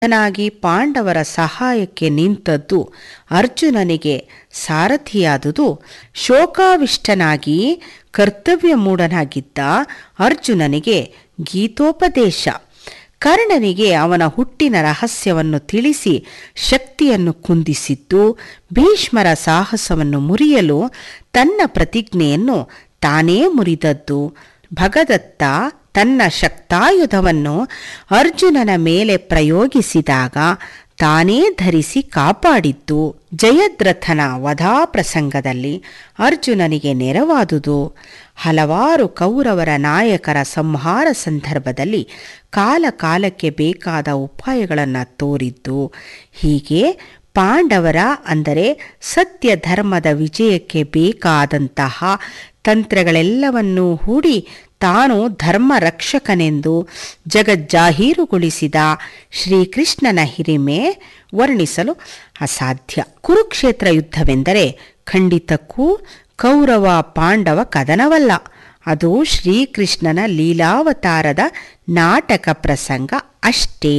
ನಾಗಿ ಪಾಂಡವರ ಸಹಾಯಕ್ಕೆ ನಿಂತದ್ದು ಅರ್ಜುನನಿಗೆ ಸಾರಥಿಯಾದುದು ಶೋಕಾವಿಷ್ಟನಾಗಿ ಕರ್ತವ್ಯ ಮೂಢನಾಗಿದ್ದ ಅರ್ಜುನನಿಗೆ ಗೀತೋಪದೇಶ. ಕರ್ಣನಿಗೆ ಅವನ ಹುಟ್ಟಿನ ರಹಸ್ಯವನ್ನು ತಿಳಿಸಿ ಶಕ್ತಿಯನ್ನು ಕುಂದಿಸಿದ್ದು, ಭೀಷ್ಮರ ಸಾಹಸವನ್ನು ಮುರಿಯಲು ತನ್ನ ಪ್ರತಿಜ್ಞೆಯನ್ನು ತಾನೇ ಮುರಿದದ್ದು, ಭಗದತ್ತ ತನ್ನ ಶಕ್ತಾಯುಧವನ್ನು ಅರ್ಜುನನ ಮೇಲೆ ಪ್ರಯೋಗಿಸಿದಾಗ ತಾನೇ ಧರಿಸಿ ಕಾಪಾಡಿದ್ದು, ಜಯದ್ರಥನ ವಧಾ ಪ್ರಸಂಗದಲ್ಲಿ ಅರ್ಜುನನಿಗೆ ನೆರವಾದುದು, ಹಲವಾರು ಕೌರವರ ನಾಯಕರ ಸಂಹಾರ ಸಂದರ್ಭದಲ್ಲಿ ಕಾಲಕಾಲಕ್ಕೆ ಬೇಕಾದ ಉಪಾಯಗಳನ್ನು ತೋರಿದ್ದು, ಹೀಗೆ ಪಾಂಡವರ ಅಂದರೆ ಸತ್ಯ ಧರ್ಮದ ವಿಜಯಕ್ಕೆ ಬೇಕಾದಂತಹ ತಂತ್ರಗಳೆಲ್ಲವನ್ನೂ ಹೂಡಿ ತಾನು ಧರ್ಮ ರಕ್ಷಕನೆಂದು ಜಗಜ್ಜಾಹೀರುಗೊಳಿಸಿದ ಶ್ರೀಕೃಷ್ಣನ ಹಿರಿಮೆ ವರ್ಣಿಸಲು ಅಸಾಧ್ಯ. ಕುರುಕ್ಷೇತ್ರ ಯುದ್ಧವೆಂದರೆ ಖಂಡಿತಕ್ಕೂ ಕೌರವ ಪಾಂಡವ ಕದನವಲ್ಲ, ಅದು ಶ್ರೀಕೃಷ್ಣನ ಲೀಲಾವತಾರದ ನಾಟಕ ಪ್ರಸಂಗ ಅಷ್ಟೇ.